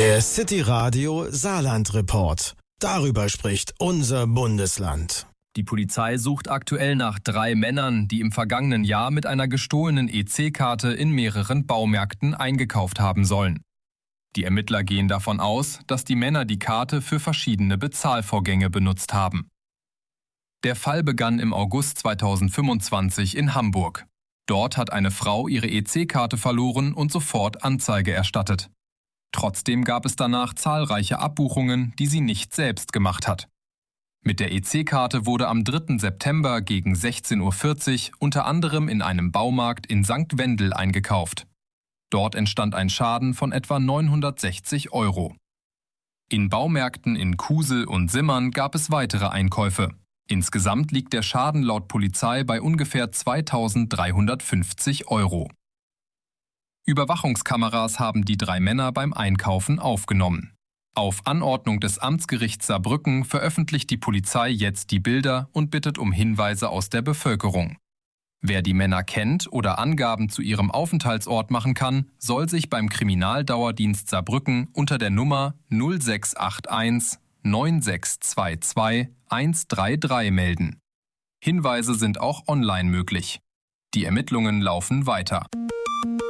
Der City Radio Saarland Report. Darüber spricht unser Bundesland. Die Polizei sucht aktuell nach 3 Männern, die im vergangenen Jahr mit einer gestohlenen EC-Karte in mehreren Baumärkten eingekauft haben sollen. Die Ermittler gehen davon aus, dass die Männer die Karte für verschiedene Bezahlvorgänge benutzt haben. Der Fall begann im August 2025 in Hamburg. Dort hat eine Frau ihre EC-Karte verloren und sofort Anzeige erstattet. Trotzdem gab es danach zahlreiche Abbuchungen, die sie nicht selbst gemacht hat. Mit der EC-Karte wurde am 3. September gegen 16:40 Uhr unter anderem in einem Baumarkt in St. Wendel eingekauft. Dort entstand ein Schaden von etwa 960 €. In Baumärkten in Kusel und Simmern gab es weitere Einkäufe. Insgesamt liegt der Schaden laut Polizei bei ungefähr 2.350 €. Überwachungskameras haben die 3 Männer beim Einkaufen aufgenommen. Auf Anordnung des Amtsgerichts Saarbrücken veröffentlicht die Polizei jetzt die Bilder und bittet um Hinweise aus der Bevölkerung. Wer die Männer kennt oder Angaben zu ihrem Aufenthaltsort machen kann, soll sich beim Kriminaldauerdienst Saarbrücken unter der Nummer 0681 9622 133 melden. Hinweise sind auch online möglich. Die Ermittlungen laufen weiter.